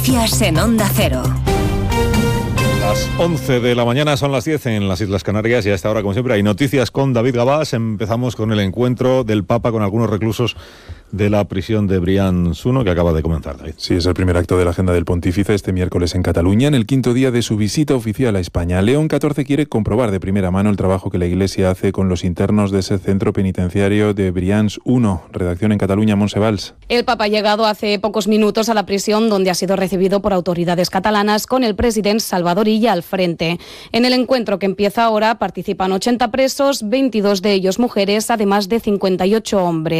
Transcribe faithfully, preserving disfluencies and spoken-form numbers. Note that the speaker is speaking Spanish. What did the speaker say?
Noticias en Onda Cero. Las once de la mañana, son las diez en las Islas Canarias, y a esta hora, como siempre, hay noticias con David Gabás. Empezamos con el encuentro del Papa con algunos reclusos de la prisión de Brians uno, que acaba de comenzar, David. Sí, es el primer acto de la agenda del pontífice este miércoles en Cataluña, en el quinto día de su visita oficial a España. León catorce quiere comprobar de primera mano el trabajo que la Iglesia hace con los internos de ese centro penitenciario de Brians uno. Redacción en Cataluña, Montse Valls. El Papa ha llegado hace pocos minutos a la prisión, donde ha sido recibido por autoridades catalanas con el presidente Salvador Illa al frente. En el encuentro, que empieza ahora, participan ochenta presos, veintidós de ellos mujeres, además de cincuenta y ocho hombres.